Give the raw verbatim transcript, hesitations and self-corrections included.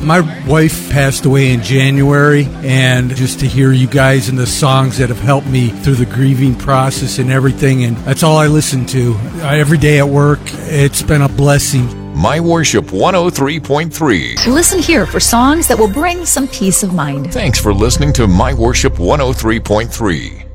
My wife passed away in January, and just to hear you guys and the songs that have helped me through the grieving process and everything, and that's all I listen to. Every day at work, it's been a blessing. My Worship one oh three point three. Listen here for songs that will bring some peace of mind. Thanks for listening to My Worship one oh three point three.